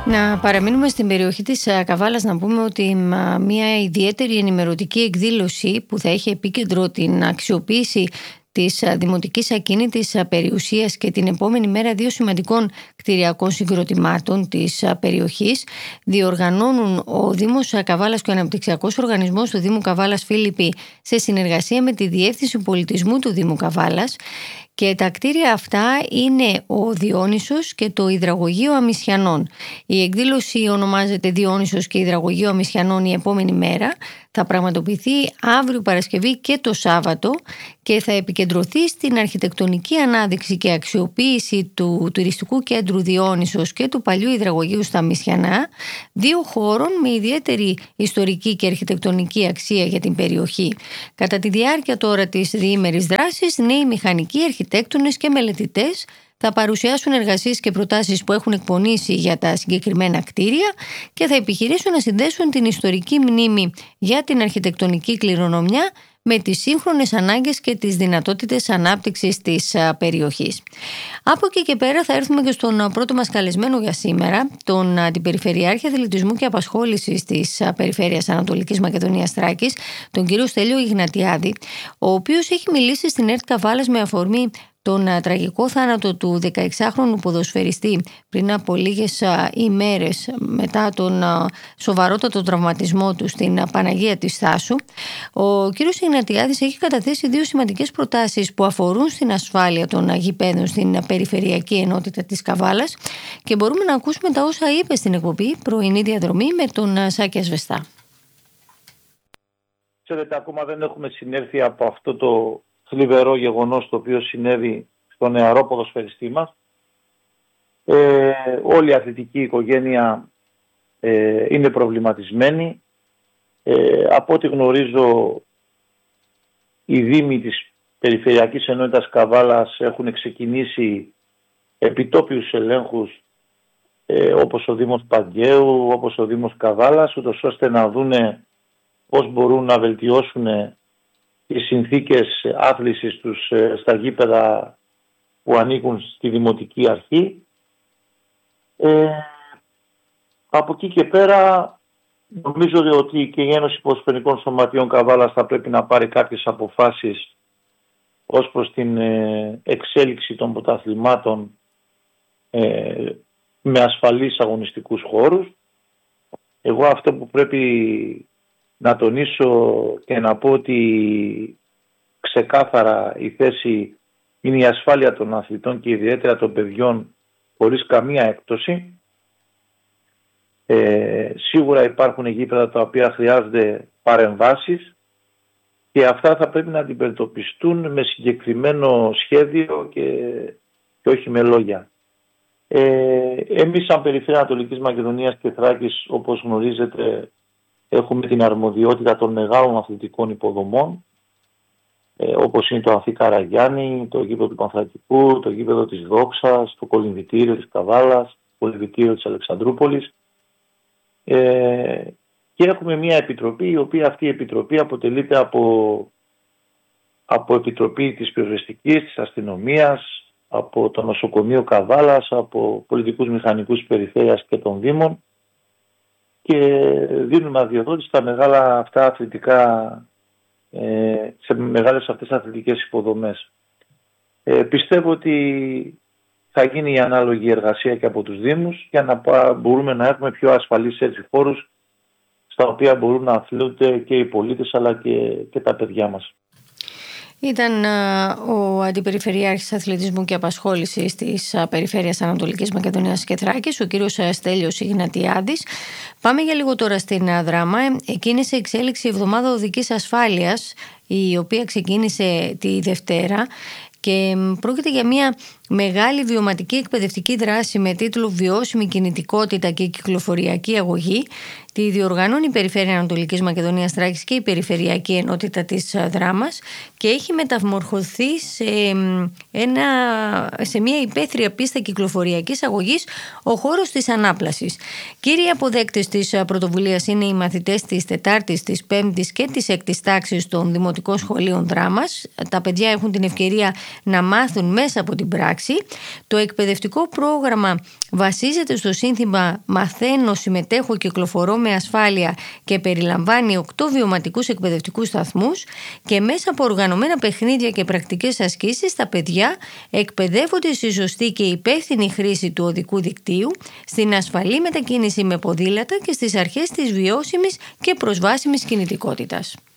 Να παραμείνουμε στην περιοχή της Καβάλας, να πούμε ότι μια ιδιαίτερη ενημερωτική εκδήλωση που θα έχει επίκεντρο την αξιοποίηση της δημοτικής ακίνητης περιουσίας και την επόμενη μέρα δύο σημαντικών κτηριακών συγκροτημάτων της περιοχής διοργανώνουν ο Δήμος Καβάλας και ο Αναπτυξιακός Οργανισμός του Δήμου Καβάλας Φίλιππη σε συνεργασία με τη Διεύθυνση Πολιτισμού του Δήμου Καβάλας. Και τα κτίρια αυτά είναι ο Διόνυσος και το Υδραγωγείο Αμισιανών. Η εκδήλωση ονομάζεται Διόνυσος και Υδραγωγείο Αμισιανών η επόμενη μέρα. Θα πραγματοποιηθεί αύριο Παρασκευή και το Σάββατο και θα επικεντρωθεί στην αρχιτεκτονική ανάδειξη και αξιοποίηση του τουριστικού κέντρου Διόνυσος και του παλιού Υδραγωγείου στα Αμισιανά, δύο χώρων με ιδιαίτερη ιστορική και αρχιτεκτονική αξία για την περιοχή. Κατά τη διάρκεια τώρα της διήμερης δράσης, νέοι μηχανικοί, αρχιτέκτονες και μελετητές θα παρουσιάσουν εργασίες και προτάσεις που έχουν εκπονήσει για τα συγκεκριμένα κτίρια και θα επιχειρήσουν να συνδέσουν την ιστορική μνήμη για την αρχιτεκτονική κληρονομιά με τις σύγχρονες ανάγκες και τις δυνατότητες ανάπτυξης της περιοχής. Από εκεί και πέρα θα έρθουμε και στον πρώτο μας καλεσμένο για σήμερα, τον Αντιπεριφερειάρχη Αθλητισμού και Απασχόλησης της Περιφέρειας Ανατολικής Μακεδονίας Θράκης, τον κύριο Στέλιο Ιγνατιάδη, ο οποίος έχει μιλήσει στην ΕΡΤ Καβάλας με αφορμή τον τραγικό θάνατο του 16χρονου ποδοσφαιριστή πριν από λίγες ημέρες μετά τον σοβαρότατο τραυματισμό του στην Παναγία της Θάσου. Ο κύριος Ιγνατιάδης έχει καταθέσει δύο σημαντικές προτάσεις που αφορούν στην ασφάλεια των γηπέδων στην Περιφερειακή Ενότητα της Καβάλας και μπορούμε να ακούσουμε τα όσα είπε στην εκπομπή Πρωινή Διαδρομή με τον Σάκη Ασβεστά. Ξέρετε, ακόμα δεν έχουμε συνέρθει από αυτό το θλιβερό γεγονός το οποίο συνέβη στο νεαρό ποδοσφαιριστή μας. Όλη η αθλητική οικογένεια είναι προβληματισμένη. Από ό,τι γνωρίζω, οι δήμοι της Περιφερειακής Ενότητας Καβάλας έχουν ξεκινήσει επιτόπιους ελέγχους όπως ο Δήμος Παγκαίου, όπως ο Δήμος Καβάλας, ούτως ώστε να δούνε πώς μπορούν να βελτιώσουν τις συνθήκες άθλησης τους στα γήπεδα που ανήκουν στη Δημοτική Αρχή. Από εκεί και πέρα νομίζω ότι και η Ένωση Ποδοσφαιρικών Σωματείων Καβάλας θα πρέπει να πάρει κάποιες αποφάσεις ως προς την εξέλιξη των πρωταθλημάτων με ασφαλείς αγωνιστικούς χώρους. Εγώ αυτό που πρέπει να τονίσω και να πω ότι ξεκάθαρα η θέση είναι η ασφάλεια των αθλητών και ιδιαίτερα των παιδιών χωρίς καμία έκπτωση. Σίγουρα υπάρχουν γήπεδα τα οποία χρειάζονται παρεμβάσεις και αυτά θα πρέπει να αντιμετωπιστούν με συγκεκριμένο σχέδιο και όχι με λόγια. Εμείς σαν Περιφέρεια Ανατολικής Μακεδονίας και Θράκης, όπως γνωρίζετε, έχουμε την αρμοδιότητα των μεγάλων αθλητικών υποδομών, όπως είναι το Ανθή Καραγιάννη, το γήπεδο του Πανθρακικού, το γήπεδο της Δόξας, το κολυμβητήριο της Καβάλας, το κολυμβητήριο της Αλεξανδρούπολης. Και έχουμε μια επιτροπή, η οποία αυτή η επιτροπή αποτελείται από επιτροπή της πυροσβεστικής, της αστυνομίας, από το νοσοκομείο Καβάλας, από πολιτικούς μηχανικούς της περιφέρειας και των δήμων, και δίνουμε αδειοδότηση στα μεγάλα αυτά αθλητικά, σε μεγάλες αυτές αθλητικές υποδομές. Πιστεύω ότι θα γίνει η ανάλογη εργασία και από τους Δήμους για να μπορούμε να έχουμε πιο ασφαλείς έτσι χώρους στα οποία μπορούν να αθλούνται και οι πολίτες αλλά και τα παιδιά μας. Ήταν ο Αντιπεριφερειάρχης Αθλητισμού και Απασχόλησης της Περιφέρειας Ανατολικής Μακεδονίας και Θράκης, ο κύριος Στέλιος Ιγνατιάδης. Πάμε για λίγο τώρα στην Δράμα. Εκκίνησε εξέλιξη η εβδομάδα οδικής ασφάλειας, η οποία ξεκίνησε τη Δευτέρα και πρόκειται για μια μεγάλη βιωματική εκπαιδευτική δράση με τίτλο «Βιώσιμη κινητικότητα και κυκλοφοριακή αγωγή». Τη διοργανώνει η Περιφέρεια Ανατολικής Μακεδονίας Θράκης και η Περιφερειακή Ενότητα της Δράμας και έχει μεταμορφωθεί σε μια υπαίθρια πίστα κυκλοφοριακής αγωγής ο χώρος της ανάπλασης. Κύριοι αποδέκτες της πρωτοβουλίας είναι οι μαθητές της 4ης, της 5ης και της 6ης τάξης των Δημοτικών Σχολείων Δράμας. Τα παιδιά έχουν την ευκαιρία να μάθουν μέσα από την πράξη ένταξη. Το εκπαιδευτικό πρόγραμμα βασίζεται στο σύνθημα «Μαθαίνω, συμμετέχω, κυκλοφορώ με ασφάλεια» και περιλαμβάνει 8 βιωματικούς εκπαιδευτικούς σταθμούς και μέσα από οργανωμένα παιχνίδια και πρακτικές ασκήσεις τα παιδιά εκπαιδεύονται στη σωστή και υπεύθυνη χρήση του οδικού δικτύου, στην ασφαλή μετακίνηση με ποδήλατα και στις αρχές της βιώσιμης και προσβάσιμης κινητικότητας.